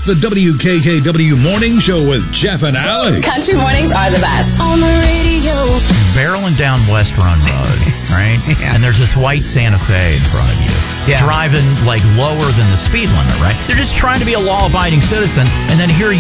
the WKKW Morning Show with Jeff and Alex. Country mornings are the best. On the radio. Barreling down West Run Road, right? Yeah. And there's this white Santa Fe in front of you. Yeah. Driving like lower than the speed limit, right? They're just trying to be a law-abiding citizen, and then here